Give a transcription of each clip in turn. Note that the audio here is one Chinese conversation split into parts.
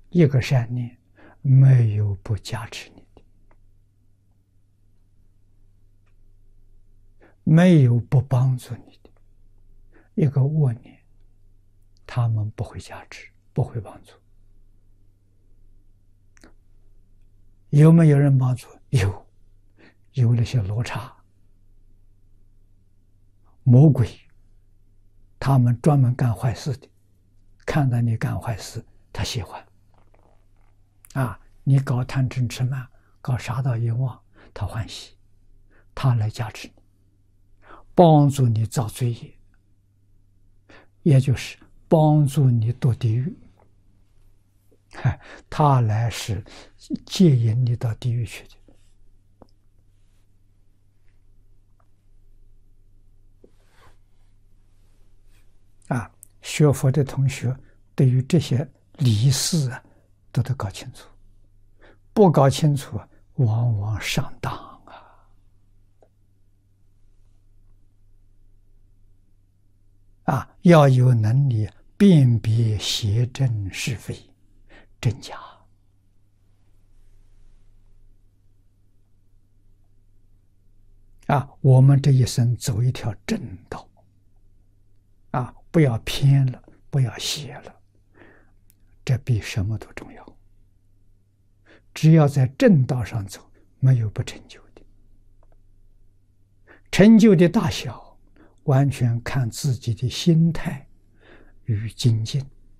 一个善念没有不加持你的，没有不帮助你的。一个恶念，他们不会加持，不会帮助。有没有人帮助？有那些罗刹、魔鬼，他们专门干坏事的，看到你干坏事，他喜欢。你搞贪嗔痴慢，搞杀盗淫妄，他欢喜，他来加持你，帮助你造罪业，也就是帮助你堕地狱。他来是接引你到地狱去的。学佛的同学对于这些理事都得搞清楚，不搞清楚往往上当要有能力辨别邪正是非真假我们这一生走一条正道不要偏了，不要邪了，这比什么都重要。只要在正道上走，没有不成就的。成就的大小完全看自己的心态与精进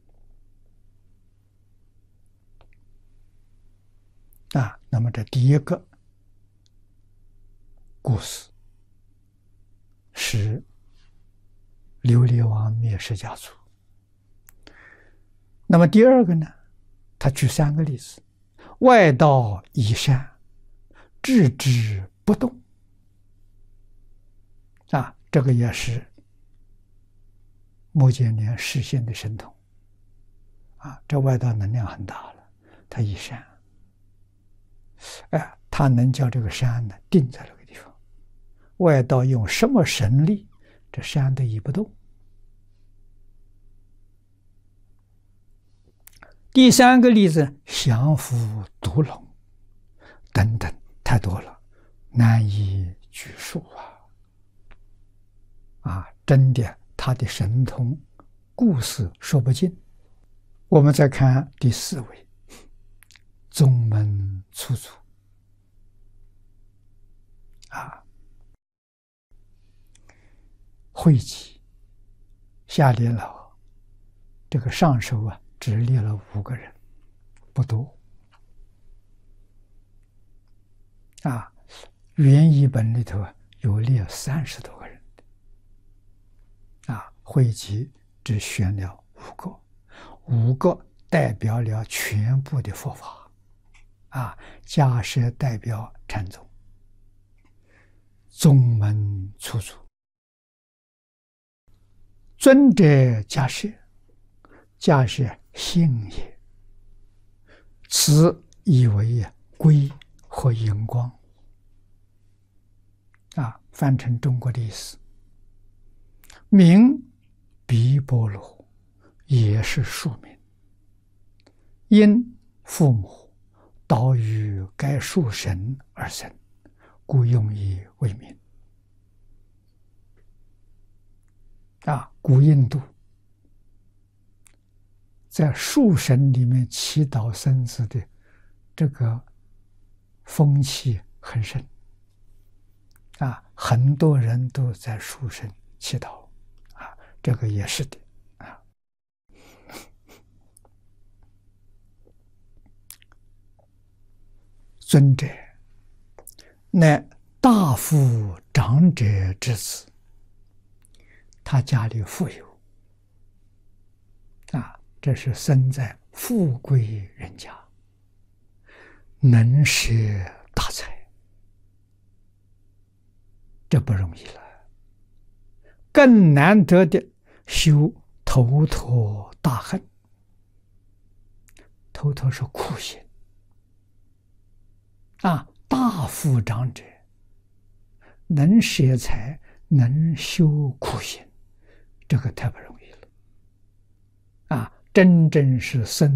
那么这第一个故事是琉璃王灭世家族。那么第二个呢，他举3个例子：外道移山，置之不动。这个也是目犍连实现的神通这外道能量很大了，他移山，他能叫这个山呢定在那个地方。外道用什么神力，这山都移不动。第3个例子，降伏毒龙等等，太多了，难以举数真的，他的神通故事说不尽。我们再看第4位，宗门出祖慧集下列了，这个上首只列了5个人，不多原译本里头有列30多个人慧集只选了5个，5个代表了全部的佛法迦叶代表禅宗，宗门出祖。尊者迦叶，迦叶性也，此以为归和荧光翻成中国的意思，名毗波罗，也是庶民，因父母导于该树神而生，故用以为名古印度在树神里面祈祷生子的这个风气很深很多人都在树神祈祷这个也是的尊者乃大富长者之子，他家里富有这是生在富贵人家，能舍大财，这不容易了。更难得的修头陀大恨，头陀是苦行大富长者能舍财，能修苦行，这个太不容易了真正是生